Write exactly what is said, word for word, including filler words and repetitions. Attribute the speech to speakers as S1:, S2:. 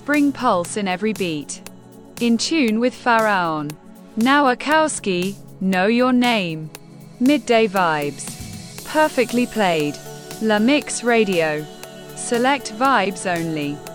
S1: spring pulse in every beat. In tune with Pharaon. Nowakowski, Know Your Name. Midday Vibes. Perfectly played. La Mix Radio. Select vibes only.